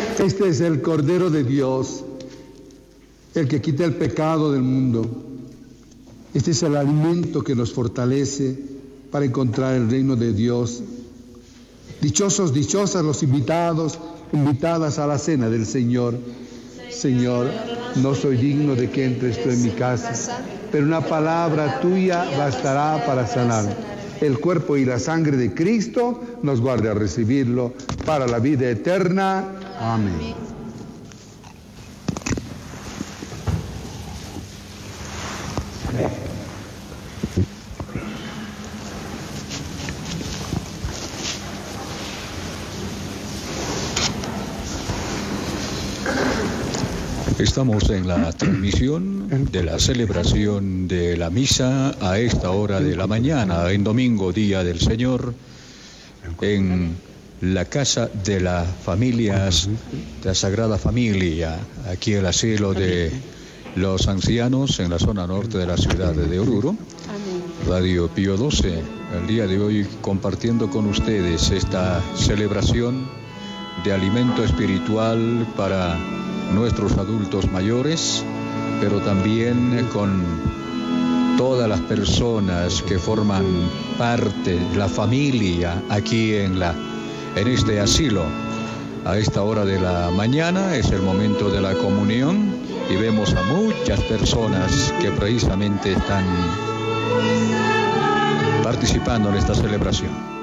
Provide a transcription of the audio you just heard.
Este es el Cordero de Dios, el que quita el pecado del mundo. Este es el alimento que nos fortalece para encontrar el reino de Dios. Dichosos, dichosas los invitados, invitadas a la cena del Señor. Señor, no soy digno de que entres tú en mi casa, pero una palabra tuya bastará para sanar. El cuerpo y la sangre de Cristo nos guarde a recibirlo para la vida eterna. Amén. Estamos en la transmisión de la celebración de la misa a esta hora de la mañana, en domingo, Día del Señor, en la casa de las familias, de la Sagrada Familia, aquí el asilo de los ancianos en la zona norte de la ciudad de Oruro. Radio Pío XII, el día de hoy compartiendo con ustedes esta celebración de alimento espiritual para nuestros adultos mayores, pero también con todas las personas que forman parte de la familia aquí en este asilo. A esta hora de la mañana es el momento de la comunión y vemos a muchas personas que precisamente están participando en esta celebración.